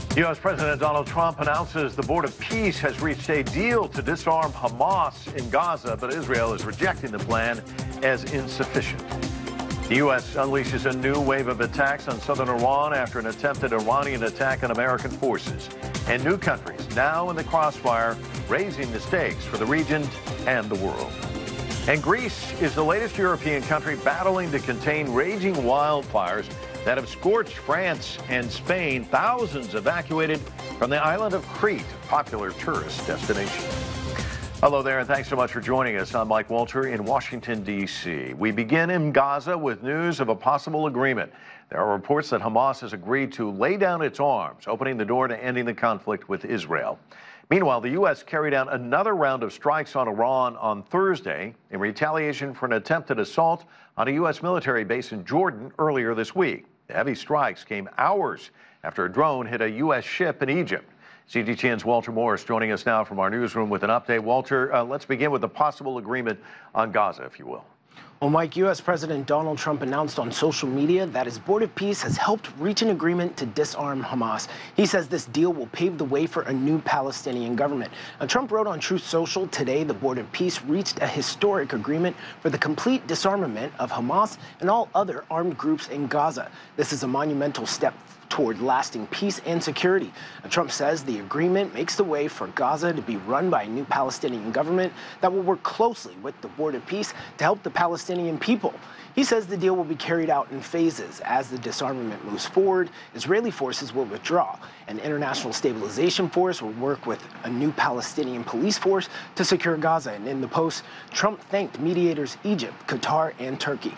U.S. President Donald Trump announces the Board of Peace has reached a deal to disarm Hamas in Gaza, but Israel is rejecting the plan as insufficient. The U.S. unleashes a new wave of attacks on southern Iran after an attempted Iranian attack on American forces. And new countries now in the crossfire, raising the stakes for the region and the world. And Greece is the latest European country battling to contain raging wildfires that have scorched France and Spain. Thousands evacuated from the island of Crete, a popular tourist destination. Hello there, and thanks so much for joining us. I'm Mike Walter in Washington, D.C. We begin in Gaza with news of a possible agreement. There are reports that Hamas has agreed to lay down its arms, opening the door to ending the conflict with Israel. Meanwhile, the U.S. carried out another round of strikes on Iran on Thursday in retaliation for an attempted assault on a U.S. military base in Jordan earlier this week. The heavy strikes came hours after a drone hit a U.S. ship in Egypt. CGTN's Walter Morris joining us now from our newsroom with an update. Walter, let's begin with the possible agreement on Gaza, if you will. Well, Mike, U.S. President Donald Trump announced on social media that his Board of Peace has helped reach an agreement to disarm Hamas. He says this deal will pave the way for a new Palestinian government. Now, Trump wrote on Truth Social today the Board of Peace reached a historic agreement for the complete disarmament of Hamas and all other armed groups in Gaza. This is a monumental step toward lasting peace and security. Trump says the agreement makes the way for Gaza to be run by a new Palestinian government that will work closely with the Board of Peace to help the Palestinian people. He says the deal will be carried out in phases. As the disarmament moves forward, Israeli forces will withdraw. An international stabilization force will work with a new Palestinian police force to secure Gaza. And in the post, Trump thanked mediators Egypt, Qatar, and Turkey.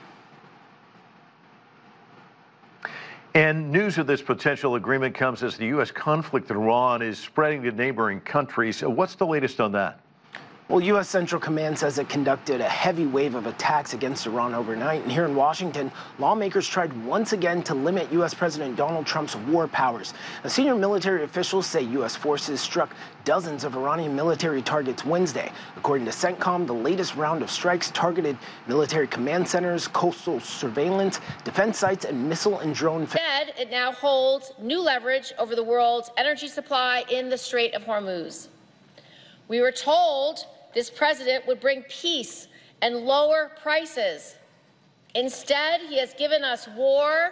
And news of this potential agreement comes as the U.S. conflict in Iran is spreading to neighboring countries. What's the latest on that? Well, U.S. Central Command says it conducted a heavy wave of attacks against Iran overnight. And here in Washington, lawmakers tried once again to limit U.S. President Donald Trump's war powers. Now, senior military officials say U.S. forces struck dozens of Iranian military targets Wednesday. According to CENTCOM, the latest round of strikes targeted military command centers, coastal surveillance, defense sites, and missile and drone. Instead, it now holds new leverage over the world's energy supply in the Strait of Hormuz. We were told this president would bring peace and lower prices. Instead, he has given us war,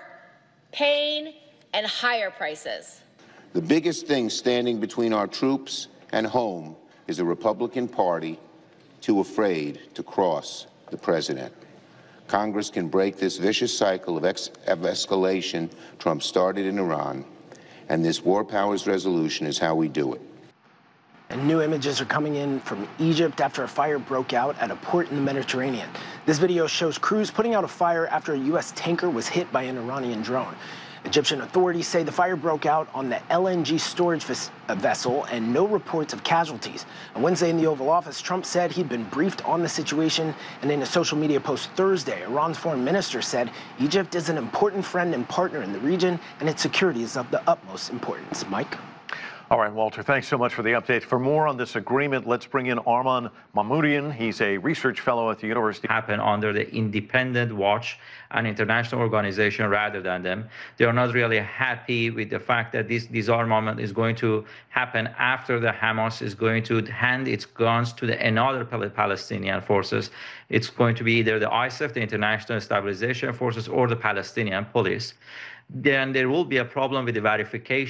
pain, and higher prices. The biggest thing standing between our troops and home is the Republican Party too afraid to cross the president. Congress can break this vicious cycle of escalation Trump started in Iran, and this War Powers resolution is how we do it. And new images are coming in from Egypt after a fire broke out at a port in the Mediterranean. This video shows crews putting out a fire after a U.S. tanker was hit by an Iranian drone. Egyptian authorities say the fire broke out on the LNG storage vessel and no reports of casualties. On Wednesday in the Oval Office, Trump said he'd been briefed on the situation, and in a social media post Thursday, Iran's foreign minister said Egypt is an important friend and partner in the region, and its security is of the utmost importance. Mike? All right, Walter, thanks so much for the update. For more on this agreement, let's bring in Arman Mahmoodian. He's a research fellow at the University. Happen under the independent watch and international organization rather than them. They are not really happy with the fact that this disarmament is going to happen after the Hamas is going to hand its guns to another Palestinian forces. It's going to be either the ISAF, the International Stabilization Forces, or the Palestinian Police. Then there will be a problem with the verification